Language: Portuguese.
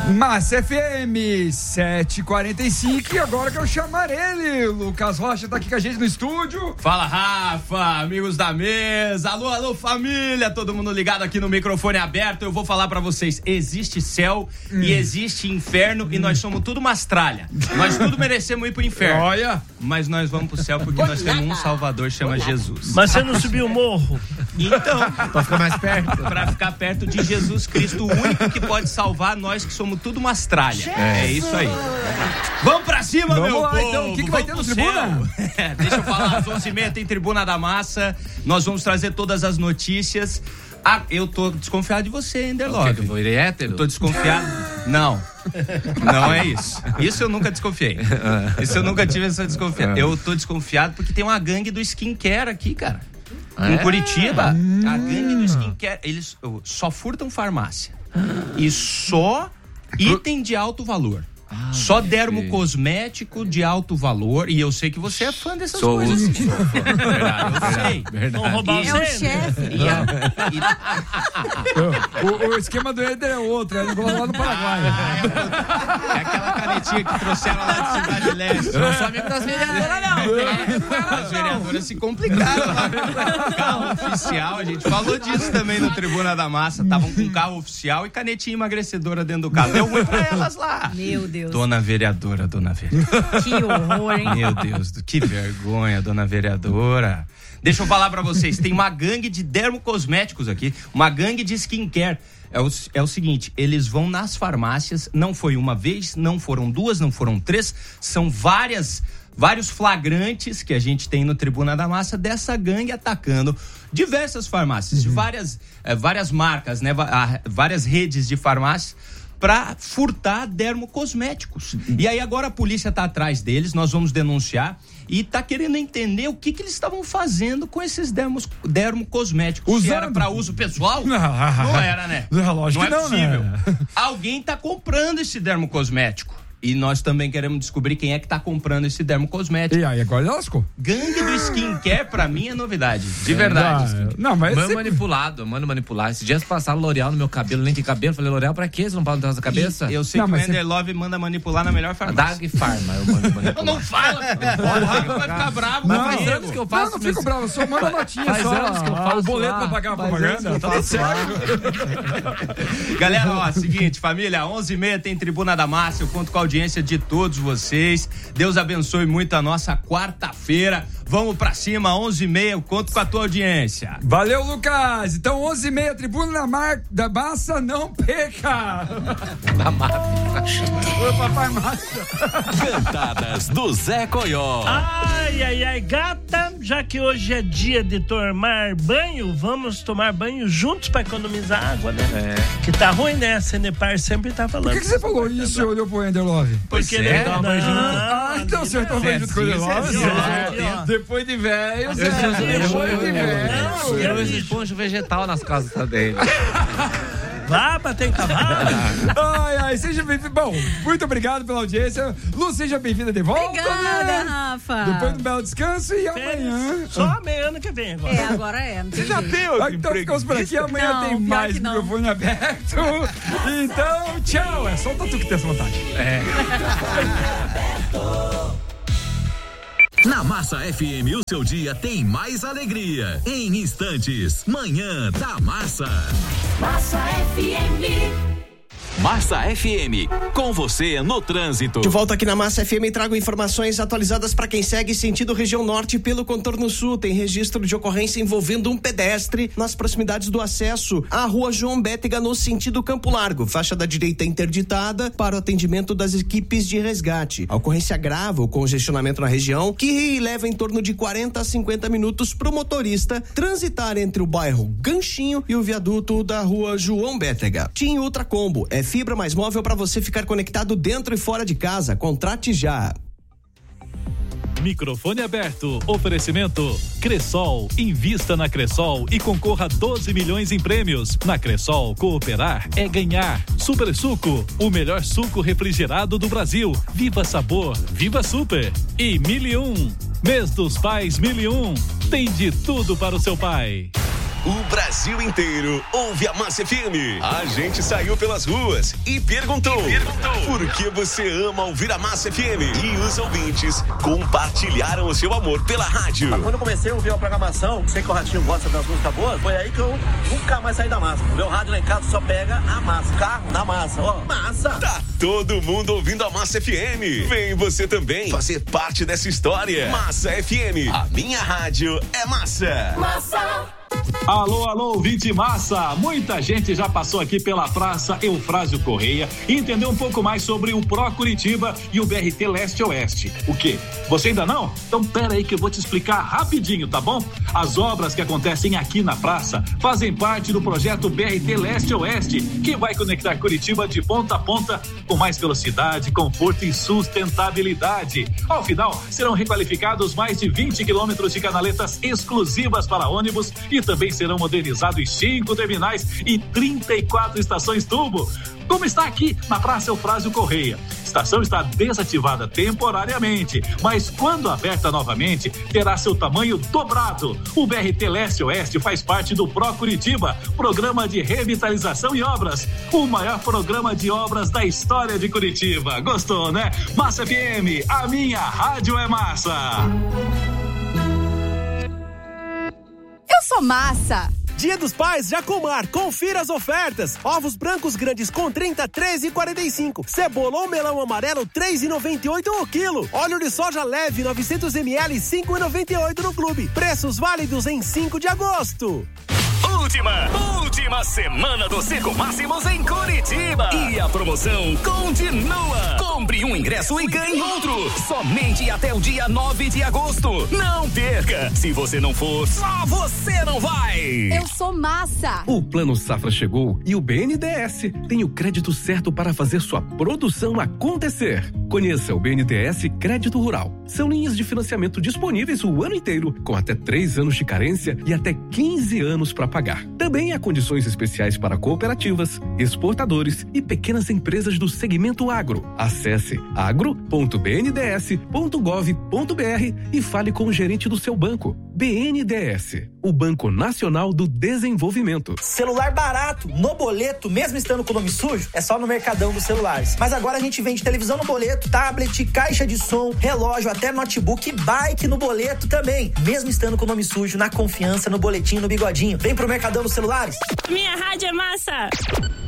Massa FM 7h45 e agora que eu chamar ele, Lucas Rocha tá aqui com a gente no estúdio. Fala, Rafa, amigos da mesa, alô família, todo mundo ligado aqui no microfone aberto. Eu vou falar pra vocês, existe céu e existe inferno e nós somos tudo umas tralha. Nós tudo merecemos ir pro inferno. Olha. Mas nós vamos pro céu porque nós temos um Salvador, chama Jesus. Mas você não subiu o morro? Então, pra ficar mais perto. Pra ficar perto de Jesus Cristo, o único que pode salvar nós que somos tudo umas tralhas. É isso aí. Vamos pra cima, vamos meu lá, povo. então, o que vai ter no Tribuna? Deixa eu falar, às 11h30 tem Tribuna da Massa. Nós vamos trazer todas as notícias. Eu tô desconfiado de você, Enderlove. Eu virei hétero? Eu tô desconfiado. Não é isso. Isso eu nunca desconfiei. Isso eu nunca tive essa desconfiança. Eu tô desconfiado porque tem uma gangue do skincare aqui, cara. Em Curitiba, a gangue do skincare, eles só furtam farmácia. E só item de alto valor. Só dermocosmético de alto valor. E eu sei que você é fã dessas coisas. Sou fã. Verdade. Vão roubar É o chefe. O esquema do Eder é outro, ele colocou lá no Paraguai. É aquela canetinha que trouxeram lá de Cidade Leste. Eu não sou amigo das vereadoras, não. As vereadoras se complicaram lá. Carro oficial, a gente falou disso também no Tribuna da Massa. Estavam com carro oficial e canetinha emagrecedora dentro do carro. Deu ruim pra elas lá. Meu Deus. Dona vereadora. Que horror, hein? Meu Deus, que vergonha, dona vereadora. Deixa eu falar pra vocês, tem uma gangue de dermocosméticos aqui, uma gangue de skincare. É o seguinte, eles vão nas farmácias, não foi uma vez, não foram duas, não foram três, são vários flagrantes que a gente tem no Tribuna da Massa dessa gangue atacando diversas farmácias, de várias marcas, né, várias redes de farmácias, para furtar dermocosméticos. E aí agora a polícia tá atrás deles, nós vamos denunciar e tá querendo entender o que eles estavam fazendo com esses dermocosméticos. Usando. Se era para uso pessoal? Não era, né? Lógico que não, possível. né? Alguém tá comprando esse dermocosmético. E nós também queremos descobrir quem é que tá comprando esse dermocosmético. E aí, agora ele lascou. Gangue do skincare, pra mim, é novidade. De verdade. Não, mas mano manipulado. Esses dias passaram L'Oreal no meu cabelo, nem tem cabelo. Falei, L'Oreal, pra quê? Você não pode ter essa cabeça? Eu sei que o Enderlove manda manipular na melhor farmácia. Dag Pharma, eu mando manipular. Não fala! O Rafa vai ficar bravo. Mas faz anos que eu faço. Não fico bravo, só manda notinha. Faz só anos que eu faço o boleto lá. pra pagar a propaganda. Tá tudo certo. Galera, ó, seguinte, família, 11h30 tem Tribuna da Massa. Eu conto com a audiência de todos vocês. Deus abençoe muito a nossa quarta-feira. Vamos pra cima, 11h30, eu conto com a tua audiência. Valeu, Lucas. Então, 11h30, Tribuna da Massa não peca. Da massa. Foi pra farmácia. Cantadas do Zé Coió. Ai, gata, já que hoje é dia de tomar banho, vamos tomar banho juntos pra economizar água, né? Que tá ruim, né? A Sanepar sempre tá falando. Por que você falou isso e olhou pro Enderlove? Porque é? toma banho junto. Então o senhor toma banho junto com o Enderlove? Depois de velho, Eu uso esponja vegetal nas costas dele. Vá bater em cavalo. Ai, seja bem-vindo. Bom, muito obrigado pela audiência. Lu, seja bem-vinda de volta. Obrigada, né? Rafa. Depois do belo descanso e amanhã. Só amanhã ano que vem agora. Agora é. Você já tem outro Então ficamos por aqui. Amanhã Não, tem pior mais que não. microfone aberto. Então, tchau. É só tu que tem essa vontade. Na Massa FM, o seu dia tem mais alegria. Em instantes, Manhã da Massa. Massa FM. Massa FM, com você no trânsito. De volta aqui na Massa FM, trago informações atualizadas para quem segue sentido região norte pelo contorno sul. Tem registro de ocorrência envolvendo um pedestre nas proximidades do acesso à rua João Bétega no sentido Campo Largo. Faixa da direita interditada para o atendimento das equipes de resgate. A ocorrência agrava o congestionamento na região, que leva em torno de 40 a 50 minutos para o motorista transitar entre o bairro Ganchinho e o viaduto da rua João Bétega. TIM Ultracombo é fibra mais móvel para você ficar conectado dentro e fora de casa. Contrate já. Microfone aberto. Oferecimento Cressol. Invista na Cressol e concorra a 12 milhões em prêmios. Na Cressol, cooperar é ganhar. Super Suco, o melhor suco refrigerado do Brasil. Viva sabor, viva super. E 1001. Mês dos Pais 1001. Tem de tudo para o seu pai. O Brasil inteiro ouve a Massa FM. A gente saiu pelas ruas e perguntou por que você ama ouvir a Massa FM. E os ouvintes compartilharam o seu amor pela rádio. Quando eu comecei a ouvir a programação, sei que o Ratinho gosta das músicas boas, foi aí que eu nunca mais saí da Massa. O meu rádio lá em casa só pega a Massa. Carro na Massa, ó, Massa. Tá todo mundo ouvindo a Massa FM. Vem você também fazer parte dessa história. Massa FM, a minha rádio é Massa. Massa. Alô, alô, ouvinte massa! Muita gente já passou aqui pela Praça Eufrásio Correia e entendeu um pouco mais sobre o Pro Curitiba e o BRT Leste-Oeste. O quê? Você ainda não? Então pera aí que eu vou te explicar rapidinho, tá bom? As obras que acontecem aqui na praça fazem parte do projeto BRT Leste-Oeste, que vai conectar Curitiba de ponta a ponta com mais velocidade, conforto e sustentabilidade. Ao final, serão requalificados mais de 20 quilômetros de canaletas exclusivas para ônibus e também serão modernizados 5 terminais e 34 estações turbo, como está aqui na Praça Eufrásio Correia. A estação está desativada temporariamente, mas quando aberta novamente, terá seu tamanho dobrado. O BRT Leste-Oeste faz parte do Pro Curitiba, Programa de Revitalização e Obras, o maior programa de obras da história de Curitiba. Gostou, né? Massa FM, a minha rádio é massa. Eu sou massa. Dia dos Pais Jacomar, confira as ofertas. Ovos brancos grandes com 30, 13,45. Cebola ou melão amarelo, 3,98 o quilo. Óleo de soja leve, 900 ml, 5,98 no clube. Preços válidos em 5 de agosto. Última semana do Circo Máximos em Curitiba. E a promoção continua. Compre um ingresso e ganhe outro. Somente até o dia 9 de agosto. Não perca. Se você não for, só você não vai. Eu sou massa. O Plano Safra chegou e o BNDES tem o crédito certo para fazer sua produção acontecer. Conheça o BNDES Crédito Rural. São linhas de financiamento disponíveis o ano inteiro, com até 3 anos de carência e até 15 anos para pagar. Também há condições especiais para cooperativas, exportadores e pequenas empresas do segmento agro. Acesse agro.bnds.gov.br e fale com o gerente do seu banco. BNDES, o Banco Nacional do Desenvolvimento. Celular barato, no boleto, mesmo estando com o nome sujo, é só no Mercadão dos Celulares. Mas agora a gente vende televisão no boleto, tablet, caixa de som, relógio, até notebook e bike no boleto também. Mesmo estando com o nome sujo, na confiança, no boletim, no bigodinho. Vem pro Mercadão dos Celulares. Minha rádio é massa.